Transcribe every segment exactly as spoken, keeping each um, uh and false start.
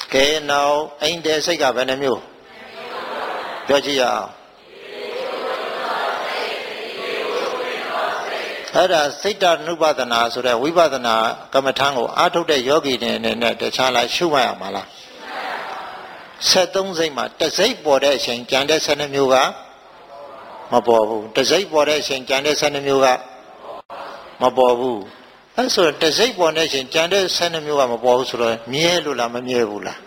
ကဲနောက်အိမ်တဲ့စိတ်ကဘယ်နှမျိုးပြောကြည့်ရအောင်အဲ့ဒါစိတ်တ ानु ပဒနာဆိုတဲ့ဝိပဿနာကမ္မထံကိုအားထုတ်တဲ့ယောဂီတွေအနေနဲ့တခြားလားရှုမှတ်ရမှာလားဆက်သုံးစိတ်မှာတစ်စိတ်ပေါ်တဲ့အချိန်ကြံတဲ့ဆယ်နှစ်မျိုးကမပေါ်ဘူးတစ်စိတ်ပေါ်တဲ့အချိန်ကြံတဲ့ဆယ်နှစ်မျိုးကမပေါ်ဘူးအဲ့ဆိုတစ်စိတ်ပေါ်တဲ့အချိန်ကြံတဲ့ဆယ်နှစ်မျိုးကမပေါ်ဘူးဆိုတော့မြဲလို့လားမမြဲဘူးလား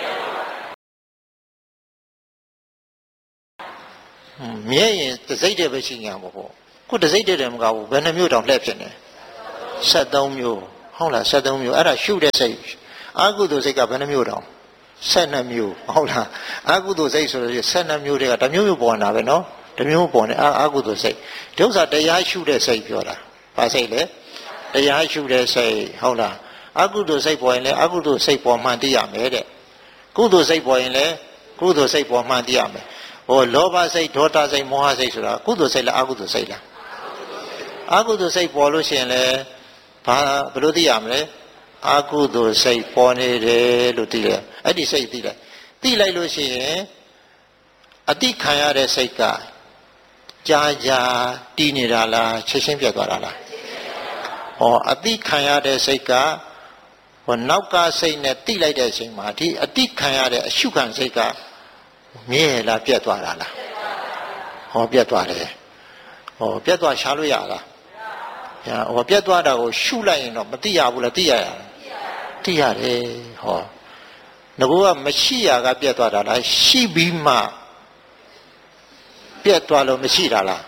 မြဲရင်တစ်စိတ်တည်းပဲရှိညာမပေါ့ခုတစ်စိတ်တည်းတည်းမကဘူးဘယ်နှမျိုးတောင်လှည့်ဖြစ်နေဆက်သုံးမျိုးဟုတ်လားဆက်သုံးမျိုးအဲ့ဒါရှုတဲ့စိတ်အာဟုတုစိတ်ကဘယ်နှမျိုးတောင်ဆက်နှစ်မျိုးဟုတ်လားအာဟုတုစိတ်ဆိုလို့ဆက်နှစ်မျိုးတွေကတစ်မျိုးမျိုးပေါ်နေတာပဲနော်တစ်မျိုးပေါ်နေအာအာဟုတုစိတ်ဒီဥစ္စာတရားရှုတဲ့စိတ်ပြောတာဘာစိတ်လဲတရားရှုတဲ့စိတ်ဟုတ်လားအာဟုတုစိတ်ပေါ်ရင်လည်းအာဟုတုစိတ်ပေါ်မှန်သိရမယ်တဲ့ကုသိုလ်စိတ်ပေါ်ရင်လည်းကုသိုလ်စိတ်ပေါ်မှန်သိရမယ်ဟိုလောဘစိတ်ဒေါသစိတ်မောဟစိတ်ဆိုတာကုသိုလ်စိတ်လားအာဟုတုစိတ်လားအာဟုတုစိတ်ပေါ်လို့ရှိရင်လည်းဘာဘယ်လိုသိရမလဲအာဟုတုစိတ်ပေါ်နေတယ်လို့သိတယ်အဲ့ဒီစိတ်သိလိုက်သိလိုက်လို့ရှိရင်အတိခံရတဲ့စိတ်ကကြာကြာတည်နေတာလားချက်ချင်းပြတ်သွားတာလားဟောအတိခံရတဲ့စိတ်ကဟိုနောက်ကစိတ်နဲ့သိလိုက်တဲ့အချိန်မှာဒီအတိခံရတဲ့အရှုခံစိတ်ကမြဲလားပြတ်သွားတာလားဟောပြတ်သွားတယ်ဟောပြတ်သွားရှားလို့ရလားဟောပြတ်သွားတာကိုရှုလိုက်ရင်တော့မသိရဘူးလားသိရရသိရတယ်ဟောငါကမရှိရကပြတ်သွားတာလားရှိပြီးမှပြတ်သွားလို့မရှိတာလား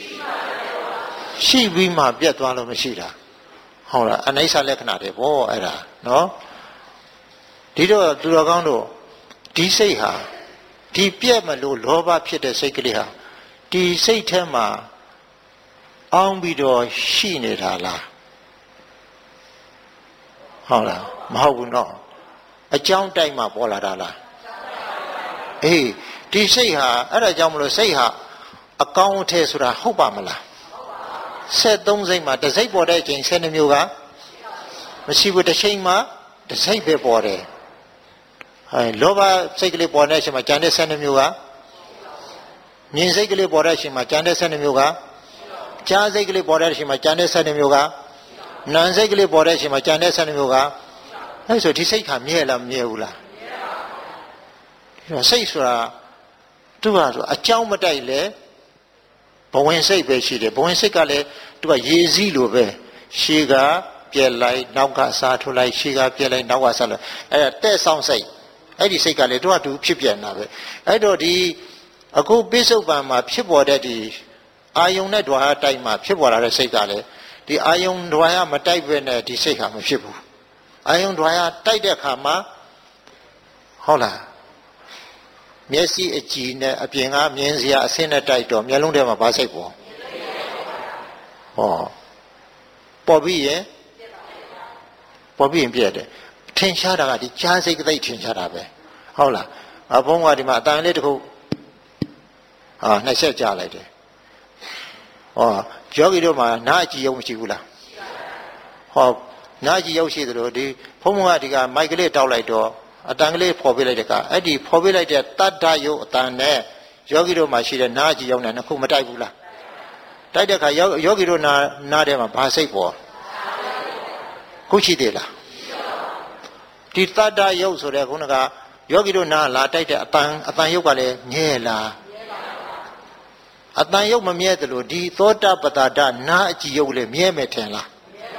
ရှိပြီးမှပြတ်သွားလို့မရှိတာဟုတ်လားအနိစ္စလက္ခဏာတွေပေါ့အဲ့ဒါနော်ဒီတော့သူတော်ကောင်းတို့ဒီစိတ်ဟာဒီပြတ်မလို့လောဘဖြစ်တဲ့စိတ်ကလေးဟာဒီစိတ်ထဲမှာအောင်းပြီးတော့ရှိနေတာလားဟုတ်လားမဟုတ်ဘူးနော်အကြောင်းတိုက်မှပေါ်လာတာလားအေးဒီစိတ်ဟာအဲ့ဒါကြောင့်မလို့စိတ်ဟာအကောင်းအထည်ဆိုတာဟုတ်ပါမလားဆက်သုံးစိတ်မှာတစ်စိတ်ပေါ်တဲ့အချိန်ဆယ်နှစ်မျိုးကမရှိဘူးတစ်ချိန်မှာတစ်စိတ်ပဲပေါ်တယ်အဲလောဘစိတ်ကလေးပေါ်တဲ့အချိန်မှာကြံတဲ့ဆယ်နှစ်မျိုးကမြင်စိတ်ကလေးပေါ်တဲ့အချိန်မှာကြံတဲ့ဆယ်နှစ်မျိုးကကြားစိတ်ကလေးပေါ်တဲ့အချိန်မှာကြံတဲ့ဆယ်နှစ်မျိုးကနာမ်စိတ်ကလေးပေါ်တဲ့အချိန်မှာကြံတဲ့ဆယ်နှစ်မျိုးကအဲဆိုဒီစိတ်ခါမြဲလားမမြဲဘူးလားမြဲပါဘူးစိတ်ဆိုတာသူကဆိုအကြောင်းမတိုက်လဲဘဝင်စိတ်ပဲရှိတယ်ဘဝင်စိတ်ကလည်းသူကရေစည်းလိုပဲရှေးကပြက်လိုက်နောက်ကစားထုတ်လိုက်ရှေးကပြက်လိုက်နောက်ကစားလိုက်အဲတဲ့ဆောင်စိတ်အဲ့ဒီစိတ်ကလည်းသူကသူဖြစ်ပြန်တာပဲအဲ့တော့ဒီအခုပိဿုပံမှာဖြစ်ပေါ်တဲ့ဒီအာယုန်နဲ့ဓဝါယတိုက်မှာဖြစ်ပေါ်လာတဲ့စိတ်ကလည်းဒီအာယုန်ဓဝါယမတိုက်ပဲနဲ့ဒီစိတ်ဟာမဖြစ်ဘူးအာယုန်ဓဝါယတိုက်တဲ့အခါမှာဟုတ်လားမျက်စိအကြည်နဲ့အပြင်ကမြင်စရာအဆင်းနဲ့တိုက်တော့မျက်လုံးထဲမှာဘာစိတ်ပေါ်ဟောပေါ်ပြီးရင်ပေါ်ပြီးရင်ပြည့်တယ်ထင်ရှားတာကဒီကြားစိတ်ကသိထင်ရှားတာပဲဟုတ်လားအဘုန်းကဒီမှာအတန်လေးတစ်ခုဟာနှစ်ချက်ကြားလိုက်တယ်ဟောယောဂီတို့မှာနားအကြည့်ရုံမရှိဘူးလားဟောနားအကြည့်ရုံရှိသလိုဒီဘုန်းကဒီကမိုက်ကလေးတောက်လိုက်တော့အတန်ကလေးဖော်ပြလိုက်တဲ့ကအဲ့ဒီဖော်ပြလိုက်တဲ့တတ္တယုတ်အတန်နဲ့ယောဂီတို့မှာရှိတဲ့နားကြည့်ရောက်နေနှစ်ခုမတိုက်ဘူးလားတိုက်တဲ့ခါယောဂီတို့နားနားထဲမှာဘာစိတ်ပေါ်ခုရှိသေးလားဒီတတ္တယုတ်ဆိုတဲ့ခုနကယောဂီတို့နားလာတိုက်တဲ့အတန်အတန်ယုတ်ကလည်းမြဲလားအတန်ယုတ်မမြဲသလိုဒီသောတပတ္တနားအကြည့်ယုတ်လည်းမြဲမယ်ထင်လား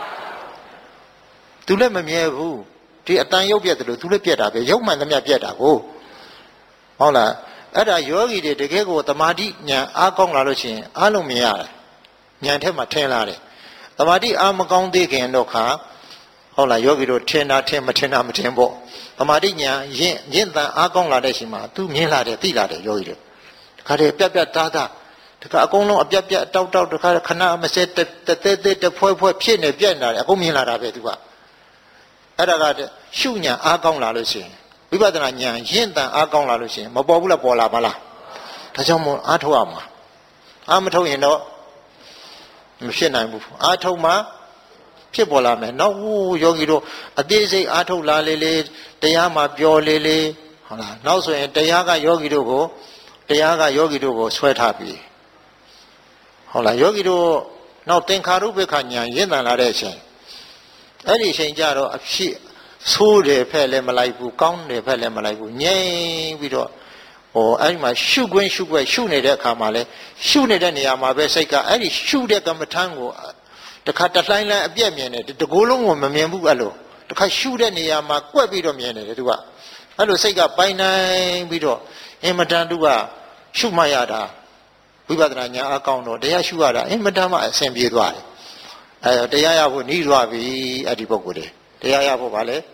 သူလည်းမမြဲဘူးဒီအတန်ရုပ်ပြတ်တယ်လို့သူလည်းပြတ်တာပဲရုပ်မှန်သမျှပြတ်တာကိုဟုတ်လားအဲ့ဒါယောဂီတွေတကယ်ကိုသမာဓိဉာဏ်အားကောင်းလာလို့ရှိရင်အားလုံးမြင်ရတယ်ဉာဏ်ထက်မှထင်လာတယ်သမာဓိအားမကောင်းသေးခင်တော့ခါဟုတ်လားယောဂီတို့ထင်တာထင်မထင်တာမထင်ပေါ့သမာဓိဉာဏ်ရင့်ရင့်တန်အားကောင်းလာတဲ့ချိန်မှာသူမြင်လာတယ်သိလာတယ်ယောဂီတွေတခါတည်းပြတ်ပြတ်သားသားတခါအကုန်လုံးအပြတ်ပြတ်တောက်တောက်တခါခဏမစဲတသေးသေးတဖွဲဖွဲဖြစ်နေပြတ်နေတယ်အကုန်မြင်လာတာပဲသူကအဲ့ဒါကရှုညာအားကောင်းလာလို့ရှိရင်ဝိပဿနာဉာဏ်ရင့်တန်အားကောင်းလာလို့ရှိရင်မပေါ်ဘူးလားပေါ်လာပါလားဒါကြောင့်မို့အားထုတ်ရမှာအားမထုတ်ရင်တော့မဖြစ်နိုင်ဘူးအားထုတ်မှဖြစ်ပေါ်လာမယ်နောက်ဟိုယောဂီတို့အသေးစိတ်အားထုတ်လာလေလေတရားမှာပြောလေလေဟုတ်လားနောက်ဆိုရင်တရားကယောဂီတို့ကိုတရားကယောဂီတို့ကိုဆွဲထားပြီဟုတ်လားယောဂီတို့နောက်သင်္ခါရုပ္ပခဉာဏ်ရင့်တန်လာတဲ့အချိန်အဲ့ဒီအချိန်ကျတော့အဖြစ်ဆိုးတယ်ဖက်လည်းမလိုက်ဘူးကောင်းတယ်ဖက်လည်းမလိုက်ဘူးငြိမ်ပြီးတော့ဟိုအဲ့ဒီမှာရှုခွင်းရှုခွဲရှုနေတဲ့အခါမှာလဲရှုနေတဲ့နေရာမှာပဲစိတ်ကအဲ့ဒီရှုတဲ့ကမ္မထမ်းကိုတခါတလှိုင်းလှိုင်းအပြက်မြင်တယ်တကိုယ်လုံးကိုမမြင်ဘူးအဲ့လိုတခါရှုတဲ့နေရာမှာကွက်ပြီးတော့မြင်တယ်သူကအဲ့လိုစိတ်ကပိုင်နိုင်ပြီးတော့အင်မတန်သူကရှုမှတ်ရတာဝိပဿနာဉာဏ်အကောင်းတော့တရားရှုရတာအင်မတန်မှအဆင်ပြေသွားတယ်အဲတရားရဖို့နှီးသွားပြီအဲ့ဒီပုဂ္ဂိုလ်တွေတရားရဖို့ဗာလဲ